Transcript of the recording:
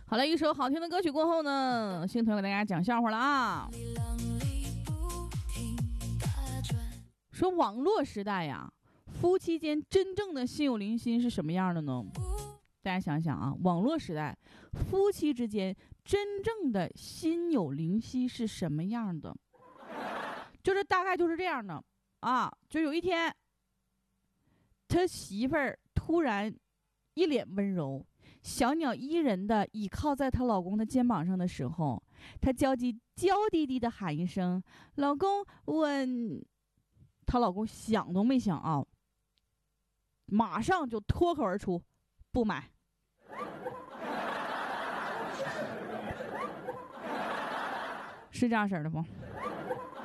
好了，一首好听的歌曲过后呢，星团给大家讲笑话了啊。说网络时代呀，夫妻间真正的心有灵犀是什么样的呢？大家想想啊，网络时代夫妻之间真正的心有灵犀是什么样的？就是大概就是这样的啊，就有一天他媳妇儿突然一脸温柔，小鸟依人的倚靠在她老公的肩膀上的时候，她娇滴滴的喊一声老公吻，她老公想都没想啊，马上就脱口而出不买。是这样式的不？